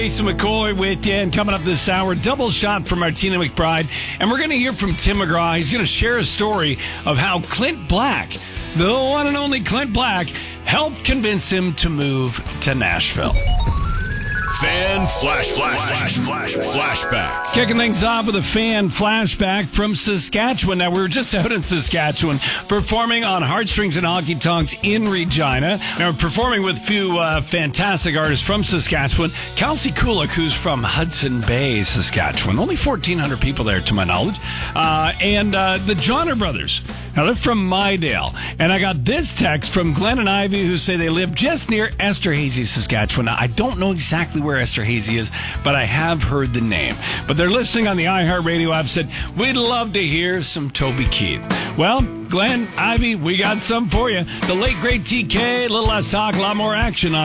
Jason McCoy with you, and coming up this hour, double shot from Martina McBride. And we're going to hear from Tim McGraw. He's going to share a story of how Clint Black, the one and only Clint Black, helped convince him to move to Nashville. Fan flashback. Kicking things off with a fan flashback from Saskatchewan. Now, we were just out in Saskatchewan performing on Heartstrings and Honky Tonks in Regina. Now, we're performing with a few fantastic artists from Saskatchewan. Kelsey Kulik, who's from Hudson Bay, Saskatchewan. Only 1,400 people there, to my knowledge. And the Johnner Brothers. Now, they're from Mydale. And I got this text from Glenn and Ivy, who say they live just near Esterhazy, Saskatchewan. Now, I don't know exactly where Esterhazy is, but I have heard the name. But they're listening on the iHeartRadio app, said, we'd love to hear some Toby Keith. Well, Glenn, Ivy, we got some for you. The late, great TK, a little less talk, a lot more action on